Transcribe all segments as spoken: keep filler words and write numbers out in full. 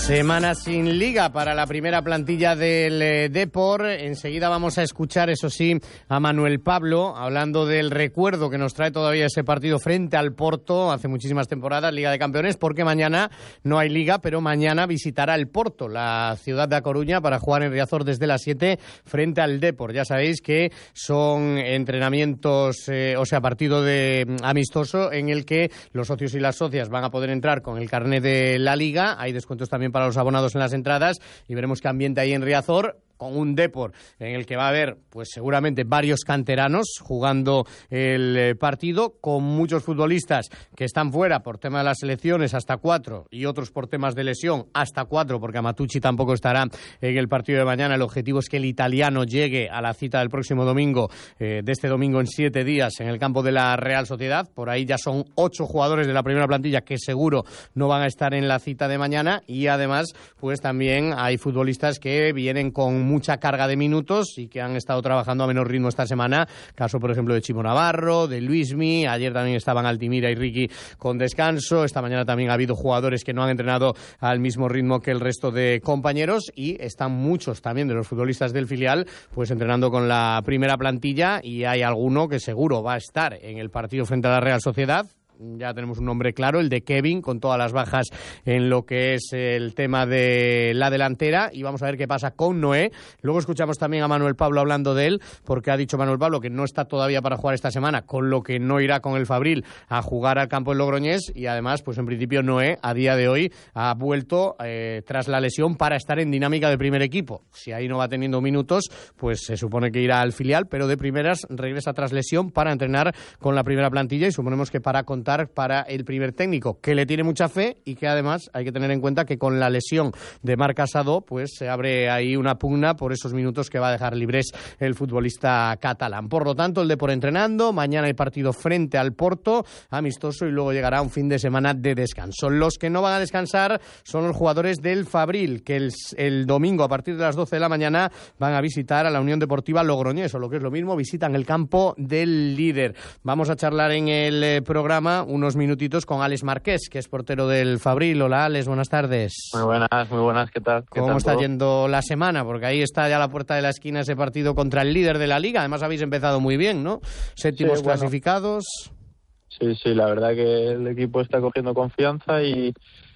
Semana sin liga para la primera plantilla del eh, Depor. Enseguida vamos a escuchar, eso sí, a Manuel Pablo hablando del recuerdo que nos trae todavía ese partido frente al Porto hace muchísimas temporadas, Liga de Campeones, porque mañana no hay liga, pero mañana visitará el Porto, la ciudad de A Coruña, para jugar en Riazor desde las siete frente al Depor. Ya sabéis que son entrenamientos, eh, o sea, partido de amistoso en el que los socios y las socias van a poder entrar con el carnet de la liga. Hay descuentos también para para los abonados en las entradas y veremos qué ambiente hay en Riazor, con un Depor en el que va a haber, pues seguramente, varios canteranos jugando el eh, partido, con muchos futbolistas que están fuera por tema de las selecciones, hasta cuatro, y otros por temas de lesión, hasta cuatro, porque Amatucci tampoco estará en el partido de mañana. El objetivo es que el italiano llegue a la cita del próximo domingo, eh, de este domingo en siete días, en el campo de la Real Sociedad. Por ahí ya son ocho jugadores de la primera plantilla que seguro no van a estar en la cita de mañana, y además, pues también hay futbolistas que vienen con mucha carga de minutos y que han estado trabajando a menor ritmo esta semana. Caso, por ejemplo, de Chimo Navarro, de Luismi. Ayer también estaban Altimira y Ricky con descanso. Esta mañana también ha habido jugadores que no han entrenado al mismo ritmo que el resto de compañeros, y están muchos también de los futbolistas del filial pues entrenando con la primera plantilla, y hay alguno que seguro va a estar en el partido frente a la Real Sociedad. Ya tenemos un nombre claro, el de Kevin, con todas las bajas en lo que es el tema de la delantera, y vamos a ver qué pasa con Noé. Luego escuchamos también a Manuel Pablo hablando de él, porque ha dicho Manuel Pablo que no está todavía para jugar esta semana, con lo que no irá con el Fabril a jugar al campo del Logroñés, y además, pues en principio Noé a día de hoy ha vuelto eh, tras la lesión para estar en dinámica del primer equipo. Si ahí no va teniendo minutos, pues se supone que irá al filial, pero de primeras regresa tras lesión para entrenar con la primera plantilla, y suponemos que para contar para el primer técnico, que le tiene mucha fe, y que además hay que tener en cuenta que con la lesión de Marc Casado pues se abre ahí una pugna por esos minutos que va a dejar libres el futbolista catalán. Por lo tanto, el Depor entrenando, mañana hay partido frente al Porto, amistoso, y luego llegará un fin de semana de descanso. Los que no van a descansar son los jugadores del Fabril, que el, el domingo a partir de las doce de la mañana van a visitar a la Unión Deportiva Logroñés, o lo que es lo mismo, visitan el campo del líder. Vamos a charlar en el eh, programa unos minutitos con Alex Marqués, que es portero del Fabril. Hola, Alex, buenas tardes. Muy buenas, muy buenas, ¿qué tal? ¿Qué ¿Cómo tal está todo? yendo la semana? Porque ahí está ya a la puerta de la esquina ese partido contra el líder de la Liga. Además habéis empezado muy bien, ¿no? Séptimos Sí, bueno. clasificados. Sí, sí, la verdad que el equipo está cogiendo confianza, y,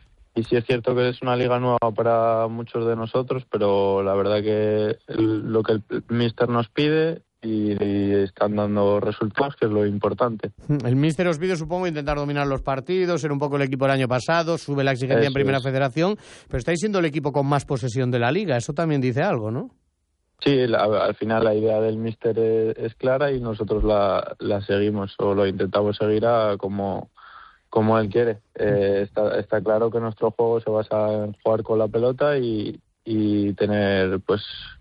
y sí es cierto que es una liga nueva para muchos de nosotros, pero la verdad que el, lo que el míster nos pide, y, y están dando resultados, que es lo importante. El míster os pide, supongo, intentar dominar los partidos, ser un poco el equipo del año pasado, sube la exigencia Eso en Primera es. Federación, pero estáis siendo el equipo con más posesión de la Liga. Eso también dice algo, ¿no? Sí, la, al final la idea del míster es, es clara, y nosotros la, la seguimos, o lo intentamos seguir a como, como él quiere. Eh, está, está claro que nuestro juego se basa en jugar con la pelota y, y tener pues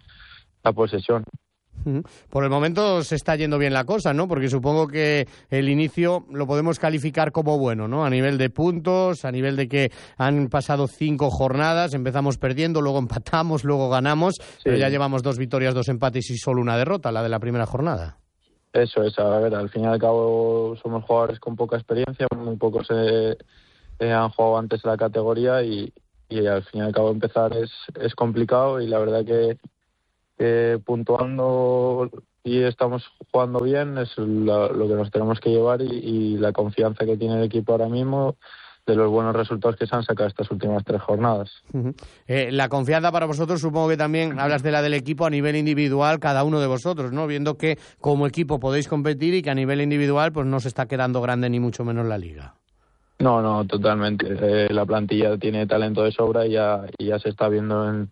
la posesión. Por el momento se está yendo bien la cosa, ¿no? Porque supongo que el inicio lo podemos calificar como bueno, ¿no? A nivel de puntos, a nivel de que han pasado cinco jornadas, empezamos perdiendo, luego empatamos, luego ganamos, sí. Pero ya llevamos dos victorias, dos empates y solo una derrota, la de la primera jornada. Eso es, a ver, al fin y al cabo somos jugadores con poca experiencia, muy pocos eh, eh, han jugado antes la categoría, y, y al fin y al cabo empezar es, es complicado, y la verdad que Eh, puntuando y estamos jugando bien es la, lo que nos tenemos que llevar, y, y la confianza que tiene el equipo ahora mismo de los buenos resultados que se han sacado estas últimas tres jornadas. Uh-huh. Eh, la confianza para vosotros, supongo que también hablas de la del equipo a nivel individual, cada uno de vosotros, ¿no? Viendo que como equipo podéis competir y que a nivel individual pues no se está quedando grande ni mucho menos la liga. No, no, totalmente. Eh, la plantilla tiene talento de sobra, y ya, y ya se está viendo en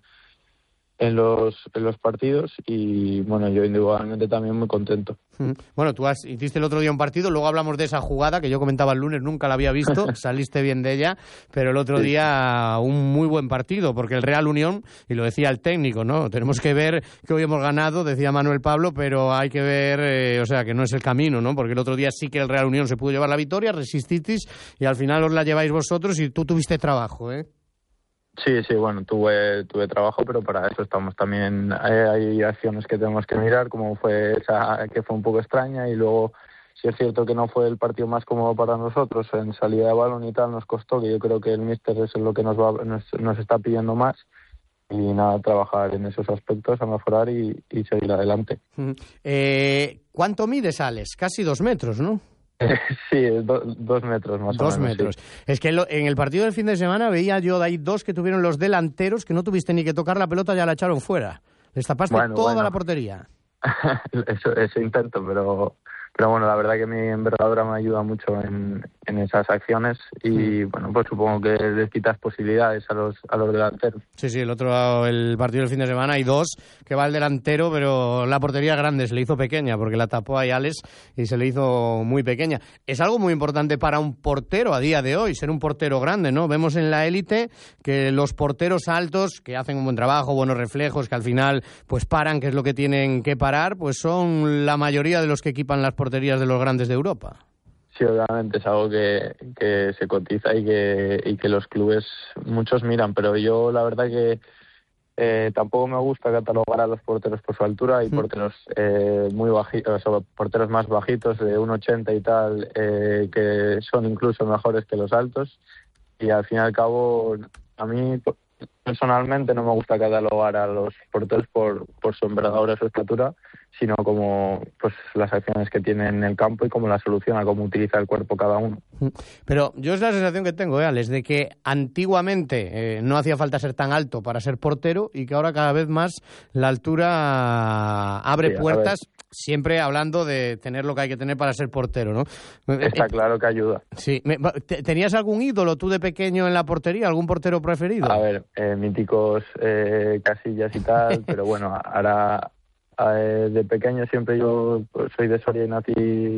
en los en los partidos, y bueno, yo individualmente también muy contento. Bueno, tú has, hiciste el otro día un partido, luego hablamos de esa jugada que yo comentaba el lunes, nunca la había visto, saliste bien de ella, pero el otro sí. día un muy buen partido, porque el Real Unión, y lo decía el técnico, ¿no? Tenemos que ver que hoy hemos ganado, decía Manuel Pablo, pero hay que ver, eh, o sea, que no es el camino, ¿no? Porque el otro día sí que el Real Unión se pudo llevar la victoria, resististeis, y al final os la lleváis vosotros, y tú tuviste trabajo, ¿eh? Sí, sí, bueno, tuve tuve trabajo, pero para eso estamos también. Hay, hay acciones que tenemos que mirar, como fue esa que fue un poco extraña, y luego sí es cierto que no fue el partido más cómodo para nosotros, en salida de balón y tal nos costó, que yo creo que el míster es lo que nos, va, nos, nos está pidiendo más. Y nada, trabajar en esos aspectos, a mejorar y, y seguir adelante. Eh, ¿Cuánto mides, Alex? Casi dos metros, ¿no? Sí, do, dos metros más dos o menos. Dos metros. Sí. Es que en, lo, en el partido del fin de semana veía yo de ahí dos que tuvieron los delanteros que no tuviste ni que tocar la pelota, ya la echaron fuera. Les tapaste bueno, toda bueno. la portería. eso, eso intento, pero... Pero bueno, la verdad que mi envergadura me ayuda mucho en, en esas acciones y bueno, pues supongo que les quitas posibilidades a los a los delanteros. Sí, sí, el otro, el partido del fin de semana hay dos que va el delantero, pero la portería grande se le hizo pequeña porque la tapó ahí Alex y se le hizo muy pequeña. Es algo muy importante para un portero a día de hoy, ser un portero grande, ¿no? Vemos en la élite que los porteros altos, que hacen un buen trabajo, buenos reflejos, que al final pues paran, que es lo que tienen que parar, pues son la mayoría de los que equipan las porterías de los grandes de Europa. Sí, obviamente es algo que, que se cotiza y que, y que los clubes muchos miran, pero yo la verdad que eh, tampoco me gusta catalogar a los porteros por su altura. Hay porteros eh, muy bajitos, o porteros más bajitos de uno ochenta y tal, eh, que son incluso mejores que los altos, y al fin y al cabo a mí personalmente no me gusta catalogar a los porteros por, por su envergadura o su estatura, sino como pues las acciones que tienen en el campo y cómo la soluciona, cómo utiliza el cuerpo cada uno. Pero yo es la sensación que tengo, ¿eh, Alex? De que antiguamente eh, no hacía falta ser tan alto para ser portero y que ahora cada vez más la altura abre sí, puertas, siempre hablando de tener lo que hay que tener para ser portero, ¿no? Está claro que ayuda. Sí. ¿Tenías algún ídolo tú de pequeño en la portería? ¿Algún portero preferido? A ver, eh, míticos eh, Casillas y tal, pero bueno, ahora... de pequeño siempre yo soy de Soria y nací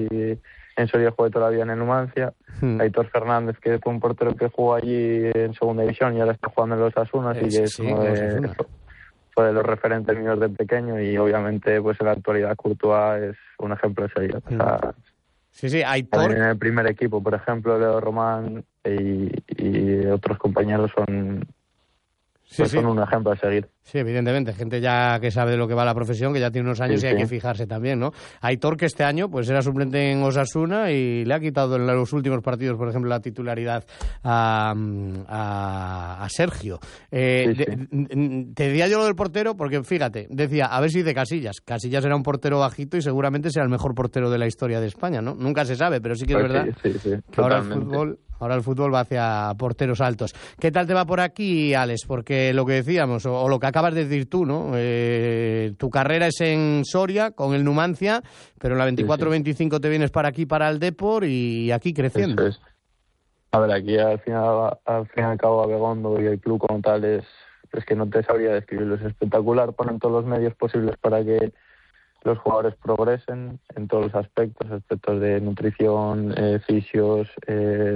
en Soria, jugué toda la vida en el Numancia. Hmm. Aitor Fernández, que fue un portero que jugó allí en segunda división y ahora está jugando en los Osasuna, así que sí, uno de, fue de los referentes míos de pequeño, y obviamente pues en la actualidad Courtois es un ejemplo de seguir. Hmm. O sea, sí, sí, Aitor... en el primer equipo, por ejemplo, Leo Román y, y otros compañeros son... Sí, pues sí. son un ejemplo a seguir. Sí, evidentemente, gente ya que sabe de lo que va la profesión, que ya tiene unos años sí, y hay sí. que fijarse también, ¿no? Aitor, que este año pues era suplente en Osasuna y le ha quitado en los últimos partidos, por ejemplo, la titularidad a, a, a Sergio. Eh, sí, de, sí. Te decía yo lo del portero porque, fíjate, decía, a ver si de Casillas. Casillas era un portero bajito y seguramente será el mejor portero de la historia de España, ¿no? Nunca se sabe, pero sí que es pues verdad sí, sí, sí, que ahora el fútbol... Ahora el fútbol va hacia porteros altos. ¿Qué tal te va por aquí, Alex? Porque lo que decíamos, o, o lo que acabas de decir tú, ¿no? Eh, tu carrera es en Soria, con el Numancia, pero en la veinticuatro veinticinco sí, sí. te vienes para aquí, para el Depor, y aquí creciendo. Eso es. A ver, aquí al final, al fin y al cabo, Abegondo y el club como tal es, es que no te sabría describirlo. Es espectacular, ponen todos los medios posibles para que los jugadores progresen en todos los aspectos, aspectos de nutrición, eh, fisios, eh,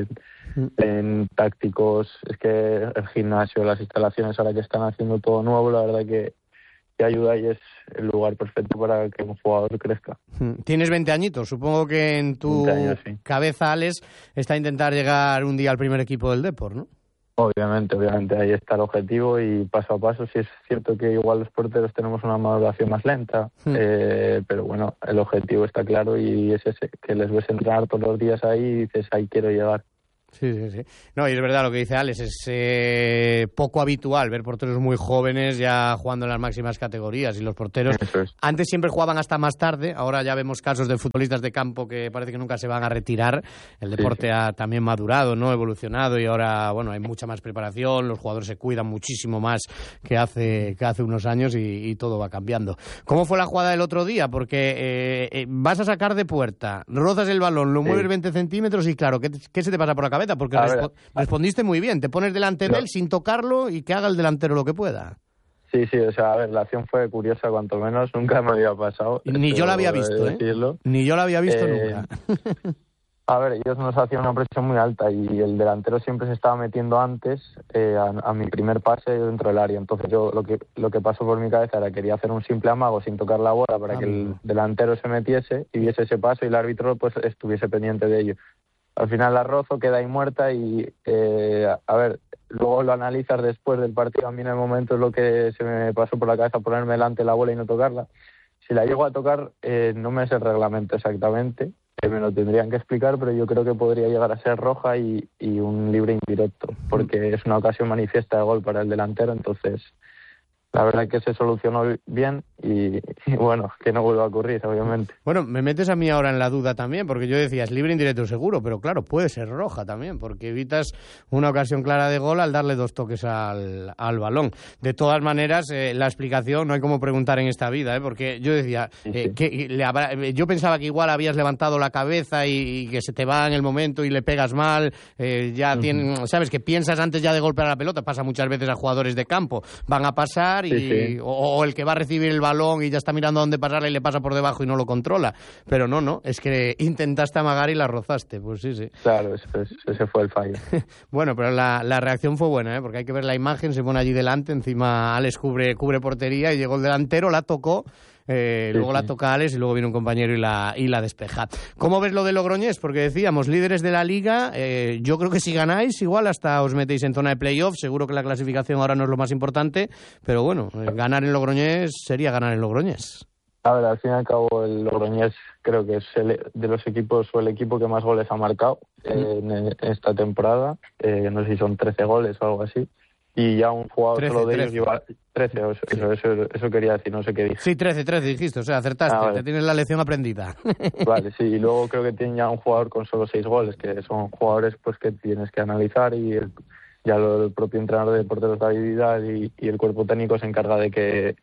en tácticos. Es que el gimnasio, las instalaciones ahora que están haciendo todo nuevo, la verdad que, que ayuda y es el lugar perfecto para que un jugador crezca. Tienes veinte añitos, supongo que en tu años, sí. cabeza, Alex, está intentar llegar un día al primer equipo del Depor, ¿no? Obviamente, obviamente, ahí está el objetivo y paso a paso. Sí es cierto que igual los porteros tenemos una maduración más lenta, hmm. eh, pero bueno, el objetivo está claro y es ese, que les ves entrenar todos los días ahí y dices, ahí quiero llegar. Sí, sí, sí. No, y es verdad lo que dice Alex, es eh, poco habitual ver porteros muy jóvenes ya jugando en las máximas categorías, y los porteros es. antes siempre jugaban hasta más tarde, ahora ya vemos casos de futbolistas de campo que parece que nunca se van a retirar. El deporte sí, sí. ha también madurado, ¿no? Evolucionado, y ahora, bueno, hay mucha más preparación, los jugadores se cuidan muchísimo más que hace, que hace unos años y, y todo va cambiando. ¿Cómo fue la jugada del otro día? Porque eh, eh, vas a sacar de puerta, rozas el balón, lo mueves sí. veinte centímetros y claro, ¿qué, ¿qué se te pasa por la cabeza? Porque respo- respondiste muy bien, te pones delante no. de él sin tocarlo y que haga el delantero lo que pueda. Sí, sí, o sea, a ver, la acción fue curiosa, cuanto menos, nunca me había pasado. Ni yo la había visto, ¿eh? Ni yo la había visto eh, nunca. A ver, ellos nos hacían una presión muy alta y el delantero siempre se estaba metiendo antes eh, a, a mi primer pase dentro del área. Entonces yo lo que lo que pasó por mi cabeza era que quería hacer un simple amago sin tocar la bola para ah, que el delantero se metiese y viese ese paso y el árbitro pues estuviese pendiente de ello. Al final la rozo, queda ahí muerta y, eh, a ver, luego lo analizas después del partido. A mí en el momento es lo que se me pasó por la cabeza, ponerme delante de la bola y no tocarla. Si la llego a tocar, eh, no me sé el reglamento exactamente, eh, me lo tendrían que explicar, pero yo creo que podría llegar a ser roja y, y un libre indirecto, porque es una ocasión manifiesta de gol para el delantero, entonces la verdad que se solucionó bien y, y bueno, que no vuelva a ocurrir, obviamente. Bueno, me metes a mí ahora en la duda también, porque yo decía, es libre indirecto seguro, pero claro, puede ser roja también, porque evitas una ocasión clara de gol al darle dos toques al, al balón. De todas maneras, eh, la explicación no hay como preguntar en esta vida, ¿eh? Porque yo decía, Sí, eh, sí. que le habrá, yo pensaba que igual habías levantado la cabeza y, y que se te va en el momento y le pegas mal, eh, ya uh-huh. tienen, sabes, que piensas antes ya de golpear la pelota, pasa muchas veces a jugadores de campo, van a pasar y, sí, sí. O, o el que va a recibir el balón y ya está mirando a dónde pasarle y le pasa por debajo y no lo controla, pero no, no, es que intentaste amagar y la rozaste, pues sí, sí. Claro, ese, ese fue el fallo. Bueno, pero la, la reacción fue buena, ¿eh? Porque hay que ver la imagen, se pone allí delante, encima Alex cubre, cubre portería y llegó el delantero, la tocó. Eh, sí, luego sí. la toca Alex y luego viene un compañero y la, y la despeja. ¿Cómo ves lo de Logroñés? Porque decíamos, líderes de la Liga, eh, yo creo que si ganáis, igual hasta os metéis en zona de playoff, seguro que la clasificación ahora no es lo más importante, pero bueno, eh, ganar en Logroñés sería ganar en Logroñés. A ver, al fin y al cabo el Logroñés creo que es el, de los equipos o el equipo que más goles ha marcado eh, en, en esta temporada, eh, no sé si son trece goles o algo así. Y ya un jugador trece, solo de trece. ellos lleva trece, eso, sí. eso, eso, eso quería decir, no sé qué dije. Sí, trece, trece dijiste, o sea, acertaste, ah, vale. Te tienes la lección aprendida. Vale, sí, y luego creo que tienen ya un jugador con solo seis goles, que son jugadores pues que tienes que analizar y el, ya lo, el propio entrenador de porteros de habilidad y, y el cuerpo técnico se encarga de que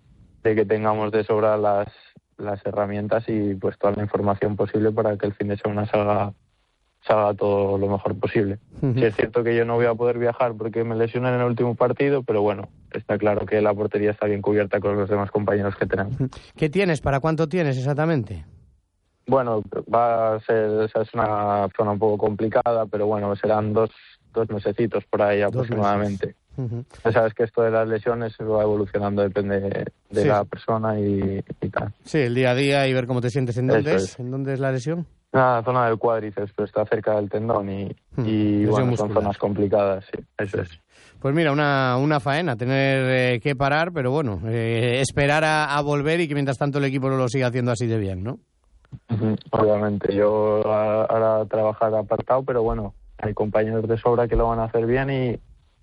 de que tengamos de sobra las, las herramientas y pues toda la información posible para que el fin de semana salga salga todo lo mejor posible. Uh-huh. Sí es cierto que yo no voy a poder viajar porque me lesioné en el último partido, pero bueno, está claro que la portería está bien cubierta con los demás compañeros que tenemos. ¿Qué tienes? ¿Para cuánto tienes exactamente? Bueno, va a ser, o sea, es una zona un poco complicada, pero bueno, serán dos, dos mesecitos por ahí aproximadamente. Uh-huh. Ya sabes que esto de las lesiones va evolucionando, depende de, de sí. la persona y, y tal. Sí, el día a día y ver cómo te sientes. ¿En dónde es? es? ¿En dónde es la lesión? La zona del cuádriceps, pero está cerca del tendón y, hmm, y bueno, muscular. Son zonas complicadas, sí, eso es. Pues mira, una, una faena, tener eh, que parar, pero bueno, eh, esperar a, a volver y que mientras tanto el equipo no lo siga haciendo así de bien, ¿no? Uh-huh. Obviamente, yo ahora trabajar apartado, pero bueno, hay compañeros de sobra que lo van a hacer bien y,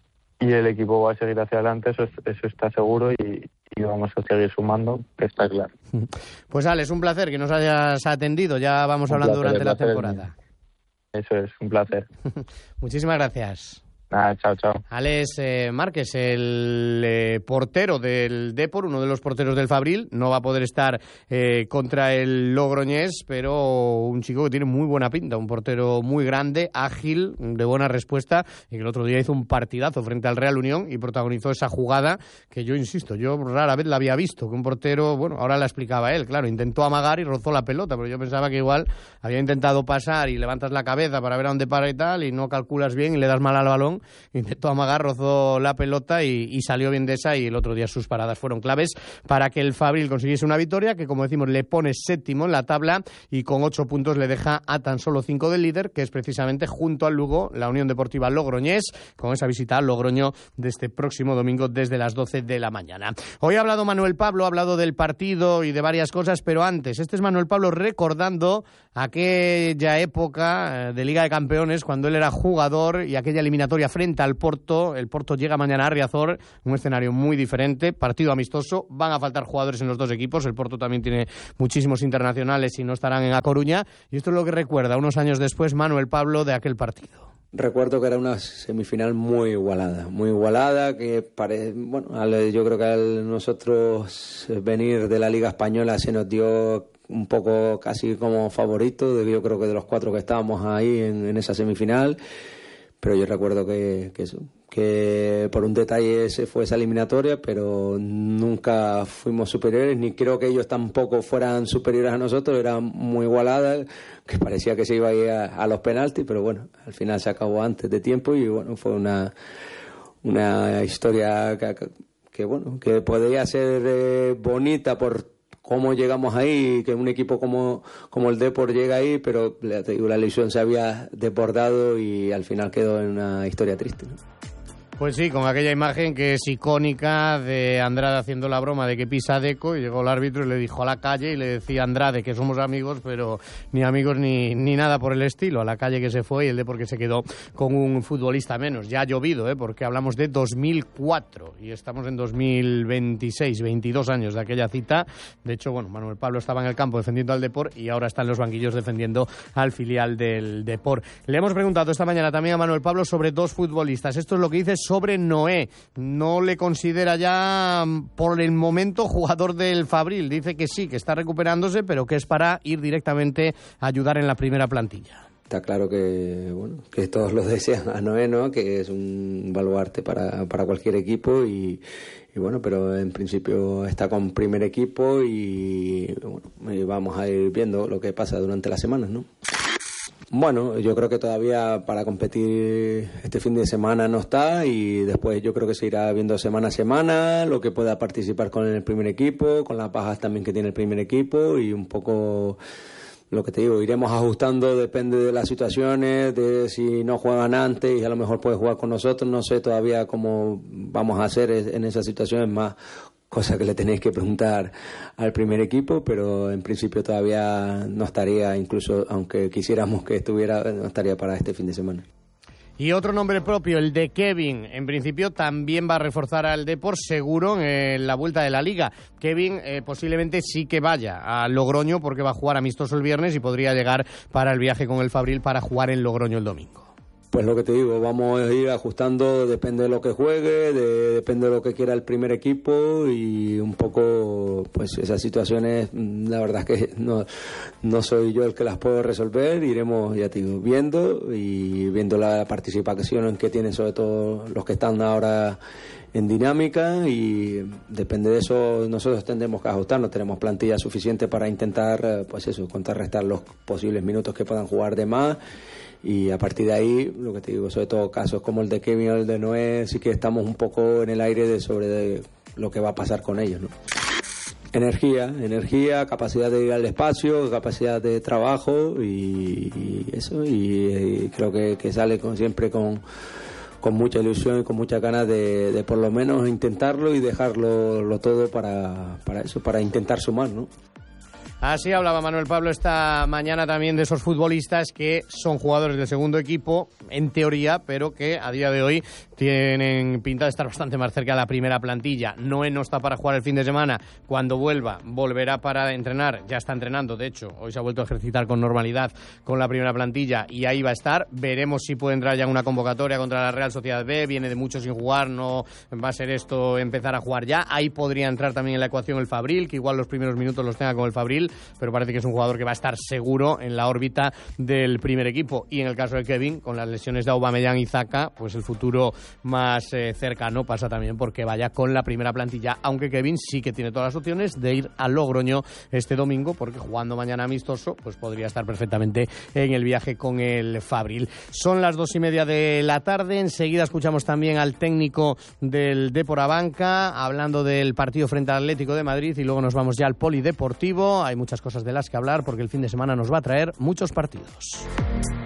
y el equipo va a seguir hacia adelante, eso, es, eso está seguro y, y vamos a seguir sumando, que está claro. Pues Alex, un placer que nos hayas atendido, ya vamos un hablando placer, durante la temporada. Eso es, un placer. Muchísimas gracias. Nada, chao, chao. Alex eh, Márquez, el eh, portero del Depor, uno de los porteros del Fabril, no va a poder estar eh, contra el Logroñés, pero un chico que tiene muy buena pinta, un portero muy grande, ágil, de buena respuesta, y que el otro día hizo un partidazo frente al Real Unión y protagonizó esa jugada que yo insisto, yo rara vez la había visto, que un portero, bueno, ahora la explicaba él, claro, intentó amagar y rozó la pelota, pero yo pensaba que igual había intentado pasar y levantas la cabeza para ver a dónde para y tal, y no calculas bien y le das mal al balón. Intentó amagar, rozó la pelota y, y salió bien de esa y el otro día sus paradas fueron claves para que el Fabril consiguiese una victoria que, como decimos, le pone séptimo en la tabla y con ocho puntos le deja a tan solo cinco del líder, que es precisamente junto al Lugo, la Unión Deportiva Logroñés, con esa visita al Logroño de este próximo domingo desde las doce de la mañana. Hoy ha hablado Manuel Pablo, ha hablado del partido y de varias cosas, pero antes, este es Manuel Pablo recordando aquella época de Liga de Campeones cuando él era jugador y aquella eliminatoria frente al Porto. El Porto llega mañana a Riazor, un escenario muy diferente, partido amistoso, van a faltar jugadores en los dos equipos, el Porto también tiene muchísimos internacionales y no estarán en A Coruña, y esto es lo que recuerda unos años después Manuel Pablo de aquel partido. Recuerdo que era una semifinal muy igualada, muy igualada, que pare... bueno, yo creo que al nosotros venir de la Liga Española se nos dio un poco casi como favorito, yo creo que de los cuatro que estábamos ahí en, en esa semifinal, pero yo recuerdo que, que eso, que por un detalle se fue esa eliminatoria, pero nunca fuimos superiores, ni creo que ellos tampoco fueran superiores a nosotros, era muy igualada, que parecía que se iba a ir a, a los penaltis, pero bueno, al final se acabó antes de tiempo y bueno, fue una, una historia que, que bueno, que podría ser eh, bonita por cómo llegamos ahí, que un equipo como, como el Depor llega ahí, pero te digo, la lesión se había desbordado y al final quedó en una historia triste, ¿no? Pues sí, con aquella imagen que es icónica de Andrade haciendo la broma de que pisa Deco, y llegó el árbitro y le dijo a la calle y le decía a Andrade que somos amigos, pero ni amigos ni, ni nada por el estilo. A la calle que se fue y el Depor que se quedó con un futbolista menos. Ya ha llovido, ¿eh? Porque hablamos de dos mil cuatro y estamos en dos mil veintiséis, veintidós años de aquella cita. De hecho, bueno, Manuel Pablo estaba en el campo defendiendo al Depor y ahora está en los banquillos defendiendo al filial del Depor. Le hemos preguntado esta mañana también a Manuel Pablo sobre dos futbolistas. Esto es lo que dice sobre Noé. No le considera ya por el momento jugador del Fabril. Dice que sí, que está recuperándose, pero que es para ir directamente a ayudar en la primera plantilla. Está claro que bueno que todos lo desean a Noé, ¿no? Que es un baluarte para, para cualquier equipo y, y bueno, pero en principio está con primer equipo y bueno, y vamos a ir viendo lo que pasa durante las semanas, ¿no? Bueno, yo creo que todavía para competir este fin de semana no está y después yo creo que se irá viendo semana a semana lo que pueda participar con el primer equipo, con las bajas también que tiene el primer equipo y un poco lo que te digo, iremos ajustando, depende de las situaciones, de si no juegan antes y a lo mejor puede jugar con nosotros, no sé todavía cómo vamos a hacer en esas situaciones, más cosa que le tenéis que preguntar al primer equipo, pero en principio todavía no estaría, incluso aunque quisiéramos que estuviera, no estaría para este fin de semana. Y otro nombre propio, el de Kevin, en principio también va a reforzar al Depor seguro en la vuelta de la Liga. Kevin eh, posiblemente sí que vaya a Logroño porque va a jugar amistoso el viernes y podría llegar para el viaje con el Fabril para jugar en Logroño el domingo. Pues lo que te digo, vamos a ir ajustando, depende de lo que juegue, de, depende de lo que quiera el primer equipo y un poco, pues esas situaciones, la verdad es que no, no soy yo el que las puedo resolver, iremos, ya te digo, viendo y viendo la participación que tienen sobre todo los que están ahora en dinámica y depende de eso nosotros tendremos que ajustarnos, tenemos plantilla suficiente para intentar, pues eso, contrarrestar los posibles minutos que puedan jugar de más. Y a partir de ahí, lo que te digo, sobre todo casos como el de Kevin o el de Noé, sí que estamos un poco en el aire de sobre de lo que va a pasar con ellos, ¿no? Energía, energía, capacidad de ir al espacio, capacidad de trabajo y, y eso, y, y creo que, que sale con, siempre con, con mucha ilusión y con muchas ganas de, de por lo menos intentarlo y dejarlo lo todo para, para eso, para intentar sumar, ¿no? Así hablaba Manuel Pablo esta mañana también de esos futbolistas que son jugadores del segundo equipo, en teoría, pero que a día de hoy tienen pinta de estar bastante más cerca de la primera plantilla. Noé no está para jugar el fin de semana. Cuando vuelva, volverá para entrenar. Ya está entrenando, de hecho. Hoy se ha vuelto a ejercitar con normalidad con la primera plantilla y ahí va a estar. Veremos si puede entrar ya en una convocatoria contra la Real Sociedad B. Viene de mucho sin jugar, no va a ser esto empezar a jugar ya. Ahí podría entrar también en la ecuación el Fabril, que igual los primeros minutos los tenga con el Fabril, pero parece que es un jugador que va a estar seguro en la órbita del primer equipo. Y en el caso de Kevin, con las lesiones de Aubameyang y Zaka, pues el futuro más eh, cercano pasa también porque vaya con la primera plantilla, aunque Kevin sí que tiene todas las opciones de ir a Logroño este domingo, porque jugando mañana amistoso, pues podría estar perfectamente en el viaje con el Fabril. Son las dos y media de la tarde, enseguida escuchamos también al técnico del Depor Abanca, hablando del partido frente al Atlético de Madrid, y luego nos vamos ya al polideportivo. Hay muchas cosas de las que hablar porque el fin de semana nos va a traer muchos partidos.